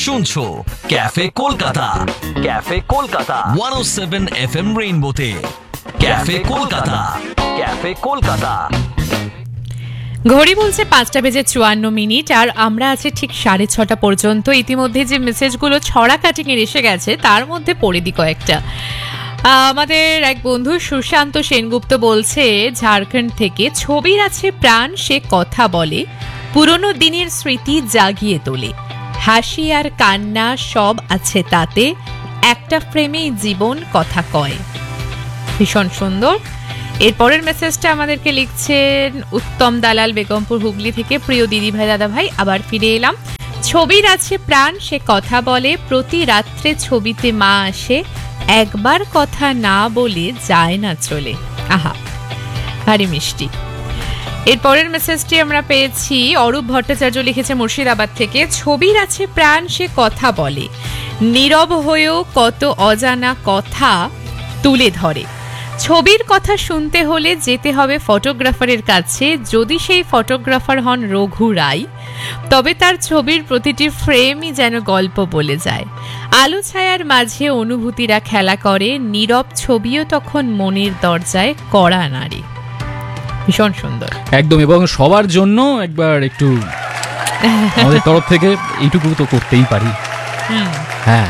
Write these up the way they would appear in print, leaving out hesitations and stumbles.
শুনছো cafe Kolkata. Cafe Kolkata 107 FM রেইনবোতে। Cafe Kolkata, cafe Kolkata. ঘড়ি বলছে 5:54 আর আমরা আছি ঠিক 6:30 পর্যন্ত। ইতিমধ্যে যে মেসেজগুলো ছড়া কাটিং এসে গেছে তার মধ্যে পড়ে দি কয়েকটা। আমাদের এক বন্ধু সুশান্ত সেনগুপ্ত বলছে ঝাড়খণ্ড থেকে, ছবির আছে প্রাণ সে কথা বলে, পুরনো দিনের স্মৃতি জাগিয়ে তোলে, হাসি আর কান্না সব আছে তাতে, একটা ফ্রেমেই জীবন কথা কয়। ভীষণ সুন্দর। এরপরের মেসেজটা আমাদেরকে লিখছেন উত্তম দালাল বেগমপুর হুগলি থেকে। প্রিয় দিদি ভাই দাদা ভাই, আবার ফিরে এলাম। ছবির আছে প্রাণ সে কথা বলে, প্রতি রাত্রে ছবিতে মা আসে, একবার কথা না বলে যায় না চলে। আহা, ভারী মিষ্টি। এরপরের মেসেজটি আমরা পেয়েছি অরূপ ভট্টাচার্য লিখেছে মুর্শিদাবাদ থেকে। ছবির আছে প্রাণ সে কথা বলে, নীরব হয়েও কত অজানা কথা তুলে ধরে, ছবির কথা শুনতে হলে যেতে হবে ফটোগ্রাফারের কাছে, যদি সেই ফটোগ্রাফার হন রঘু রায়, তবে তার ছবির প্রতিটি ফ্রেমই যেন গল্প বলে যায়, আলো ছায়ার মাঝে অনুভূতিরা খেলা করে, নীরব ছবিও তখন মনের দরজায় কড়া নাড়ে। ভীষণ সুন্দর একদম। এবং সবার জন্য একবার একটু আমাদের তরফ থেকে এইটুকু তো করতেই পারি। হ্যাঁ,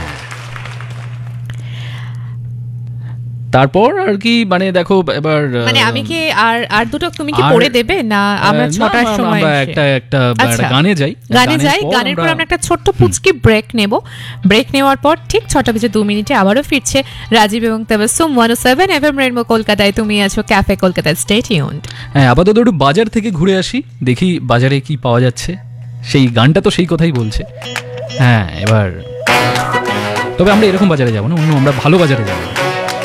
তারপর আর কি মানে দেখো এবার মানে আমি কি আর দুটো তুমি কি পড়ে দেবে না? আমরা 6টার সময় একটা গানে যাই। গানের পর আমরা একটা ছোট্ট পুচকি ব্রেক নেওয়ার পর ঠিক 6:02 আবারও ফিরছে রাজীব এবং তাবাসসুম 107 FM রেইনবো কলকাতায়। তুমি আছো ক্যাফে কলকাতা, স্টে টিউনড। হ্যাঁ, আপাতত একটু বাজার থেকে ঘুরে আসি, দেখি বাজারে কি পাওয়া যাচ্ছে। সেই গানটা তো সেই কথাই বলছে। হ্যাঁ, এবার তবে আমরা এরকম বাজারে যাবো না, অন্য আমরা ভালো বাজারে যাবো।